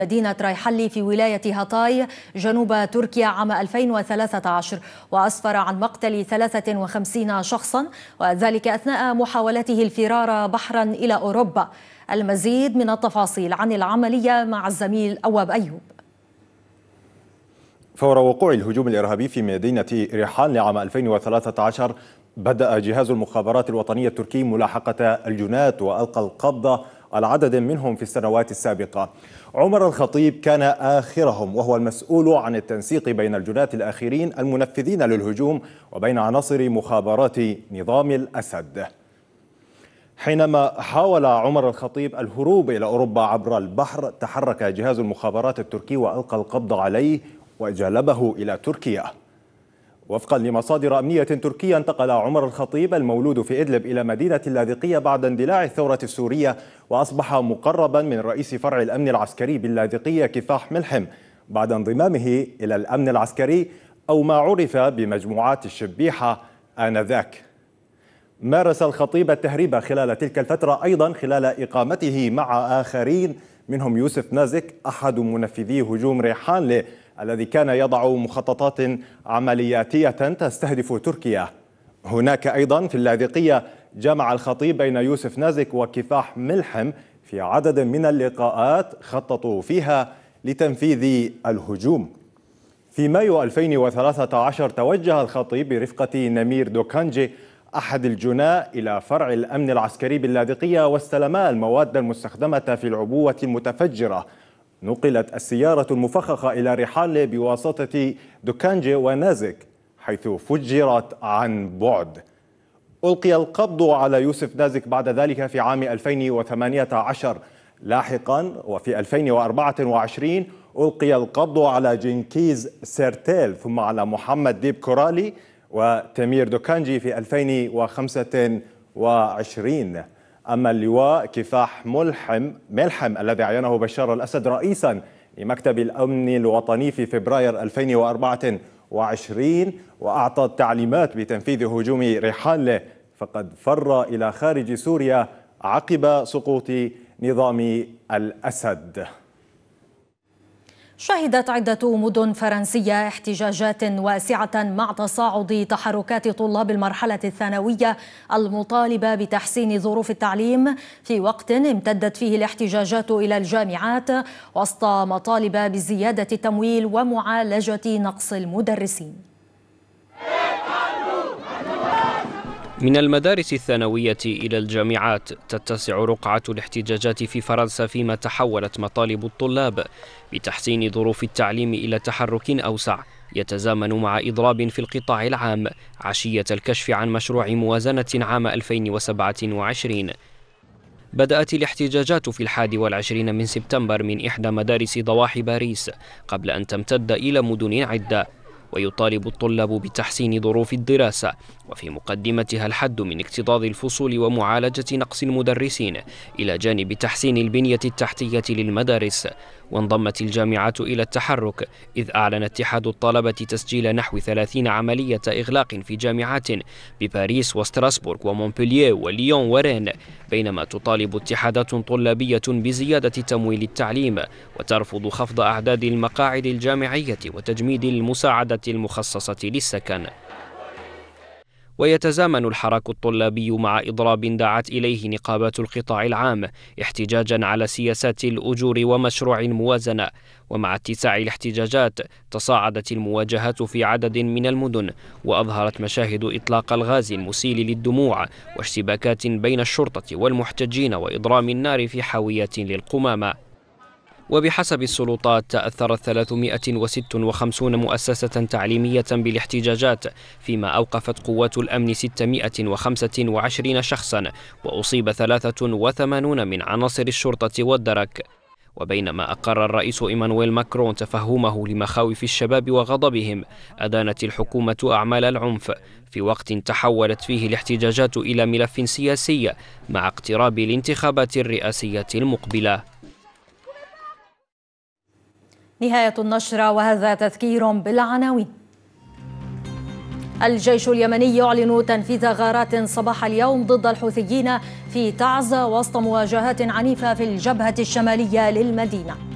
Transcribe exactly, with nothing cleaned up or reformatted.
مدينة ريحلي في ولاية هاتاي جنوب تركيا عام ألفين وثلاثة عشر، وأسفر عن مقتل ثلاثة وخمسين شخصا، وذلك أثناء محاولته الفرار بحرا إلى أوروبا. المزيد من التفاصيل عن العملية مع الزميل أواب أيوب. فور وقوع الهجوم الإرهابي في مدينة ريحان لعام ألفين وثلاثة عشر بدأ جهاز المخابرات الوطنية التركي ملاحقة الجناة وألقى القبض على عدد منهم في السنوات السابقة. عمر الخطيب كان آخرهم، وهو المسؤول عن التنسيق بين الجناة الآخرين المنفذين للهجوم وبين عناصر مخابرات نظام الأسد. حينما حاول عمر الخطيب الهروب إلى أوروبا عبر البحر، تحرك جهاز المخابرات التركي وألقى القبض عليه وجلبه إلى تركيا. وفقا لمصادر أمنية تركية، انتقل عمر الخطيب المولود في إدلب إلى مدينة اللاذقية بعد اندلاع الثورة السورية، وأصبح مقربا من رئيس فرع الأمن العسكري باللاذقية كفاح ملحم بعد انضمامه إلى الأمن العسكري، أو ما عرف بمجموعات الشبيحة آنذاك. مارس الخطيب التهريب خلال تلك الفترة أيضا خلال إقامته مع آخرين، منهم يوسف نازك أحد منفذي هجوم ريحان الذي كان يضع مخططات عملياتية تستهدف تركيا. هناك أيضا في اللاذقية جمع الخطيب بين يوسف نازك وكفاح ملحم في عدد من اللقاءات خططوا فيها لتنفيذ الهجوم. في مايو ألفين وثلاثة عشر توجه الخطيب برفقة نمير دوكانجي أحد الجناة إلى فرع الأمن العسكري باللاذقية، واستلما المواد المستخدمة في العبوة المتفجرة. نقلت السيارة المفخخة إلى ريحان بواسطة دوكانجي ونازك، حيث فجرت عن بعد. ألقي القبض على يوسف نازك بعد ذلك في عام ألفين وثمانية عشر. لاحقا وفي ألفين وأربعة وعشرين ألقي القبض على جنكيز سيرتيل، ثم على محمد ديب كورالي وتمير دوكانجي في ألفين وخمسة وعشرين. أما اللواء كفاح ملحم ملحم الذي عينه بشار الأسد رئيسا لمكتب الأمن الوطني في فبراير ألفين وأربعة وعشرين وأعطى التعليمات بتنفيذ هجوم ريحان، فقد فر إلى خارج سوريا عقب سقوط نظام الأسد. شهدت عدة مدن فرنسية احتجاجات واسعة مع تصاعد تحركات طلاب المرحلة الثانوية المطالبة بتحسين ظروف التعليم، في وقت امتدت فيه الاحتجاجات إلى الجامعات وسط مطالب بزيادة التمويل ومعالجة نقص المدرسين. من المدارس الثانوية إلى الجامعات تتسع رقعة الاحتجاجات في فرنسا، فيما تحولت مطالب الطلاب بتحسين ظروف التعليم إلى تحرك أوسع يتزامن مع إضراب في القطاع العام عشية الكشف عن مشروع موازنة عام ألفين وسبعة وعشرين. بدأت الاحتجاجات في الحادي والعشرين من سبتمبر من إحدى مدارس ضواحي باريس، قبل أن تمتد إلى مدن عدة. ويطالب الطلاب بتحسين ظروف الدراسة، وفي مقدمتها الحد من اكتظاظ الفصول ومعالجة نقص المدرسين، إلى جانب تحسين البنية التحتية للمدارس. وانضمت الجامعات إلى التحرك، إذ أعلن اتحاد الطلبة تسجيل نحو ثلاثين عملية إغلاق في جامعات بباريس وستراسبورغ ومونبلييه وليون ورين، بينما تطالب اتحادات طلابية بزيادة تمويل التعليم وترفض خفض أعداد المقاعد الجامعية وتجميد المساعدة المخصصة للسكن. ويتزامن الحراك الطلابي مع إضراب دعت إليه نقابات القطاع العام احتجاجا على سياسات الأجور ومشروع الموازنة. ومع اتساع الاحتجاجات تصاعدت المواجهات في عدد من المدن، وأظهرت مشاهد إطلاق الغاز المسيل للدموع واشتباكات بين الشرطة والمحتجين وإضرام النار في حاويات للقمامة. وبحسب السلطات تأثرت ثلاثمائة وستة وخمسين مؤسسة تعليمية بالاحتجاجات، فيما أوقفت قوات الأمن ستمائة وخمسة وعشرين شخصا، وأصيب ثلاثة وثمانين من عناصر الشرطة والدرك. وبينما أقر الرئيس إيمانويل ماكرون تفهمه لمخاوف الشباب وغضبهم، أدانت الحكومة أعمال العنف في وقت تحولت فيه الاحتجاجات إلى ملف سياسي مع اقتراب الانتخابات الرئاسية المقبلة. نهاية النشرة، وهذا تذكير بالعناوين. الجيش اليمني يعلن تنفيذ غارات صباح اليوم ضد الحوثيين في تعز وسط مواجهات عنيفة في الجبهة الشمالية للمدينة.